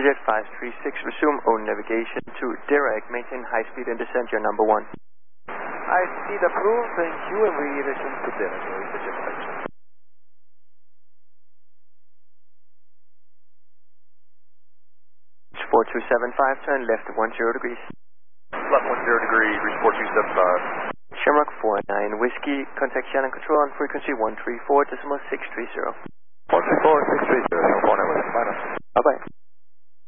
Learjet 536, resume own navigation to direct, maintain high speed and descend your number 1. High speed approved, thank you, and we resume to direct. Learjet 536. 4275, turn left 10 degrees. Left 10 degrees, reach 4275. Shamrock 49 Whiskey, contact Shannon Control on frequency 134.630. 134.630, California, minus. Bye-bye.